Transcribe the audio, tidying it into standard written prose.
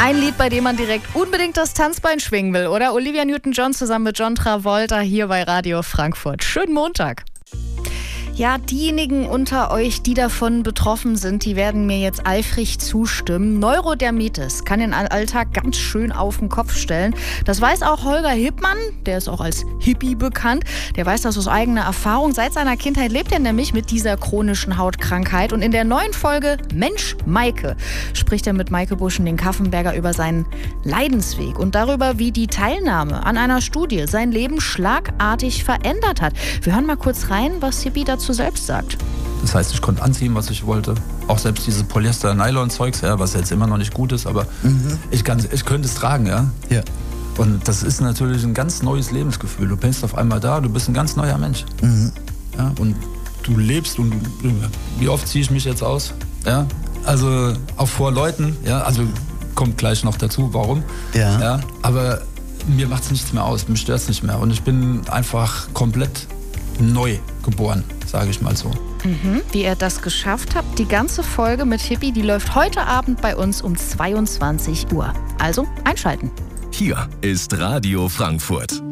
Ein Lied, bei dem man direkt unbedingt das Tanzbein schwingen will, oder? Olivia Newton-John zusammen mit John Travolta hier bei Radio Frankfurt. Schönen Montag. Ja, diejenigen unter euch, die davon betroffen sind, die werden mir jetzt eifrig zustimmen. Neurodermitis kann den Alltag ganz schön auf den Kopf stellen. Das weiß auch Holger Hippmann, der ist auch als Hippie bekannt. Der weiß das aus eigener Erfahrung. Seit seiner Kindheit lebt er nämlich mit dieser chronischen Hautkrankheit. Und in der neuen Folge Mensch Maike spricht er mit Maike Buschen-Kaffenberger über seinen Leidensweg und darüber, wie die Teilnahme an einer Studie sein Leben schlagartig verändert hat. Wir hören mal kurz rein, was Hippie dazu selbst sagt. Das heißt, ich konnte anziehen, was ich wollte. Auch selbst dieses Polyester-Nylon-Zeugs, ja, was jetzt immer noch nicht gut ist, aber ich könnte es tragen, ja. Ja. Und das ist natürlich ein ganz neues Lebensgefühl. Du bist auf einmal da, du bist ein ganz neuer Mensch. Ja, und du lebst und wie oft ziehe ich mich jetzt aus? Ja, also auch vor Leuten, ja, also kommt gleich noch dazu, warum. Ja, aber mir macht es nichts mehr aus, mich stört es nicht mehr. Und ich bin einfach komplett neu geboren, sage ich mal so. Wie er das geschafft hat, die ganze Folge mit Hippie, die läuft heute Abend bei uns um 22 Uhr. Also einschalten. Hier ist Radio Frankfurt.